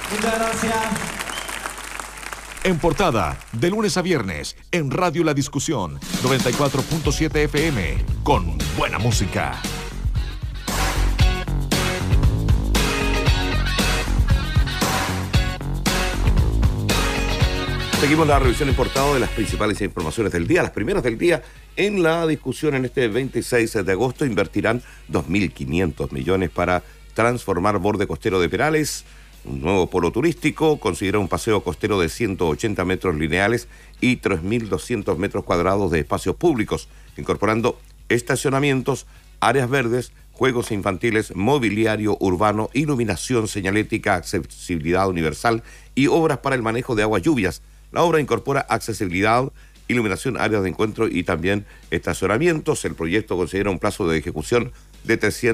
Muchas gracias. En portada, de lunes a viernes, en Radio La Discusión, 94.7 FM, con buena música. Seguimos la revisión en portada de las principales informaciones del día. Las primeras del día en La Discusión. En este 26 de agosto invertirán 2.500 millones para transformar borde costero de Perales. Un nuevo polo turístico considera un paseo costero de 180 metros lineales y 3.200 metros cuadrados de espacios públicos, incorporando estacionamientos, áreas verdes, juegos infantiles, mobiliario urbano, iluminación señalética, accesibilidad universal y obras para el manejo de aguas lluvias. La obra incorpora accesibilidad, iluminación, áreas de encuentro y también estacionamientos. El proyecto considera un plazo de ejecución de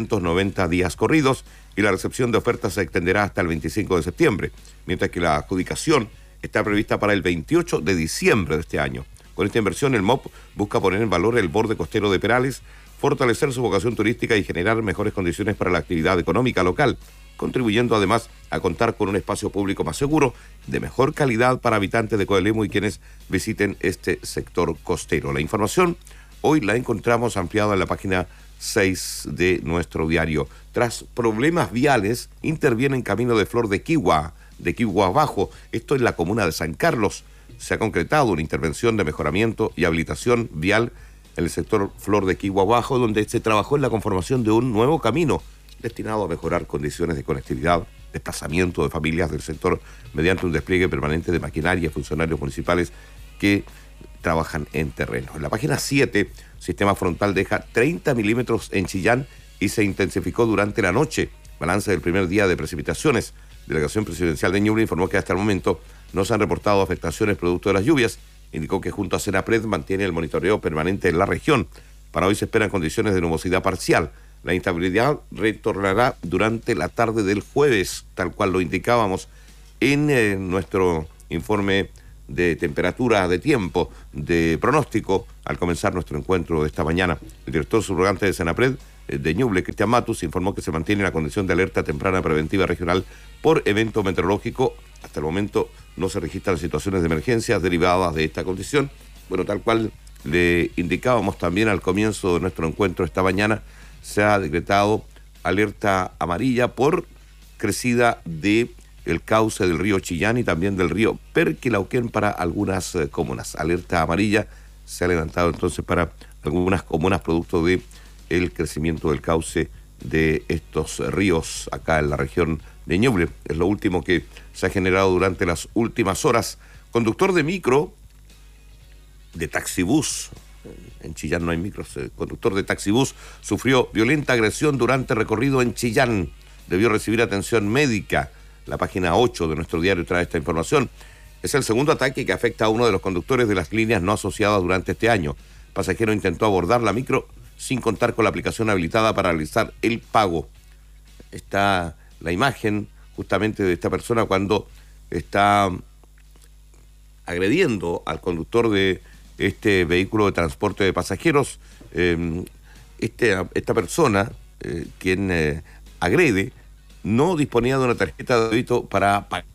390 días corridos y la recepción de ofertas se extenderá hasta el 25 de septiembre, mientras que la adjudicación está prevista para el 28 de diciembre de este año. Con esta inversión, el MOP busca poner en valor el borde costero de Perales, fortalecer su vocación turística y generar mejores condiciones para la actividad económica local, contribuyendo además a contar con un espacio público más seguro, de mejor calidad para habitantes de Coelemu y quienes visiten este sector costero. La información hoy la encontramos ampliada en la página 6 de nuestro diario. Tras problemas viales, interviene en Camino de Flor de Quigua Bajo, esto en la comuna de San Carlos. Se ha concretado una intervención de mejoramiento y habilitación vial en el sector Flor de Quigua Bajo, donde se trabajó en la conformación de un nuevo camino destinado a mejorar condiciones de conectividad, desplazamiento de familias del sector mediante un despliegue permanente de maquinaria y funcionarios municipales que trabajan en terreno. En la página 7, sistema frontal deja 30 milímetros en Chillán y se intensificó durante la noche. Balance del primer día de precipitaciones. Delegación Presidencial de Ñuble informó que hasta el momento no se han reportado afectaciones producto de las lluvias. Indicó que junto a Senapred mantiene el monitoreo permanente en la región. Para hoy se esperan condiciones de nubosidad parcial. La inestabilidad retornará durante la tarde del jueves, tal cual lo indicábamos en nuestro informe de temperatura, de tiempo, de pronóstico, al comenzar nuestro encuentro de esta mañana. El director subrogante de Senapred, de Ñuble, Cristian Matus, informó que se mantiene la condición de alerta temprana preventiva regional por evento meteorológico. Hasta el momento no se registran situaciones de emergencia derivadas de esta condición. Bueno, tal cual le indicábamos también al comienzo de nuestro encuentro esta mañana, se ha decretado alerta amarilla por crecida de el cauce del río Chillán y también del río Perquilauquén para algunas comunas. Alerta amarilla se ha levantado entonces para algunas comunas producto de el crecimiento del cauce de estos ríos acá en la región de Ñuble. Es lo último que se ha generado durante las últimas horas. Conductor de micro, de taxibús, en Chillán no hay micros, conductor de taxibús sufrió violenta agresión durante recorrido en Chillán. Debió recibir atención médica. La página 8 de nuestro diario trae esta información. Es el segundo ataque que afecta a uno de los conductores de las líneas no asociadas durante este año. Pasajero intentó abordar la micro sin contar con la aplicación habilitada para realizar el pago. Está la imagen justamente de esta persona cuando está agrediendo al conductor de este vehículo de transporte de pasajeros. Esta persona, quien agrede, no disponía de una tarjeta de débito para pagar,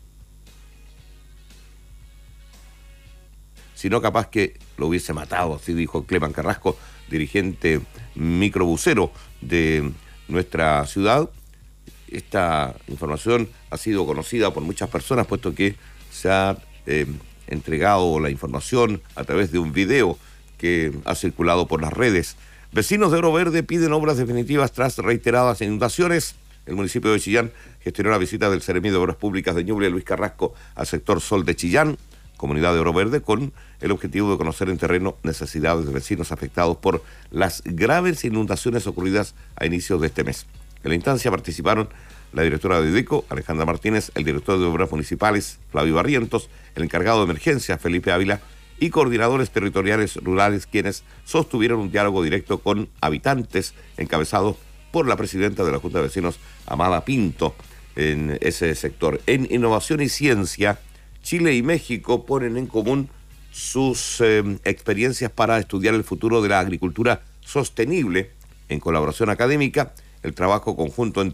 sino capaz que lo hubiese matado, así dijo Cleman Carrasco, dirigente microbusero de nuestra ciudad. Esta información ha sido conocida por muchas personas, puesto que se ha entregado la información a través de un video que ha circulado por las redes. Vecinos de Oro Verde piden obras definitivas tras reiteradas inundaciones. El municipio de Chillán gestionó la visita del Seremi de Obras Públicas de Ñuble, Luis Carrasco, al sector Sol de Chillán, comunidad de Oro Verde, con el objetivo de conocer en terreno necesidades de vecinos afectados por las graves inundaciones ocurridas a inicios de este mes. En la instancia participaron la directora de IDECO, Alejandra Martínez, el director de Obras Municipales, Flavio Barrientos, el encargado de emergencias, Felipe Ávila, y coordinadores territoriales rurales, quienes sostuvieron un diálogo directo con habitantes, encabezados por la presidenta de la Junta de Vecinos, Amada Pinto, en ese sector. En innovación y ciencia, Chile y México ponen en común sus experiencias para estudiar el futuro de la agricultura sostenible. En colaboración académica, el trabajo conjunto entre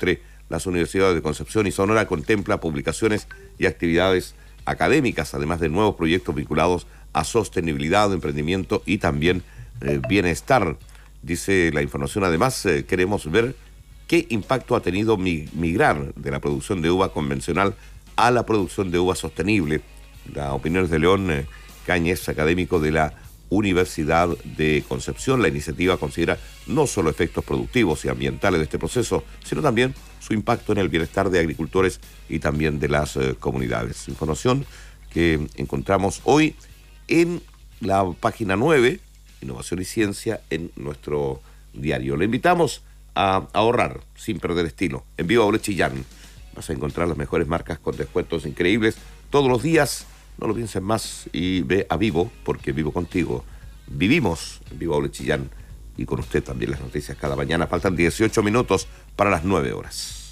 las universidades de Concepción y Sonora contempla publicaciones y actividades académicas, además de nuevos proyectos vinculados a sostenibilidad, emprendimiento y también bienestar. Dice la información, además, queremos ver qué impacto ha tenido migrar de la producción de uva convencional a la producción de uva sostenible. La opinión es de León Cañes, académico de la Universidad de Concepción. La iniciativa considera no solo efectos productivos y ambientales de este proceso, sino también su impacto en el bienestar de agricultores y también de las comunidades. Información que encontramos hoy en la página 9, Innovación y Ciencia, en nuestro diario. Le invitamos a ahorrar sin perder estilo. En Viva Ole Chillán vas a encontrar las mejores marcas con descuentos increíbles todos los días. No lo pienses más y ve a Vivo, porque vivo contigo. Vivimos en Viva Ole Chillán y con usted también las noticias cada mañana. Faltan 18 minutos para las 9 horas.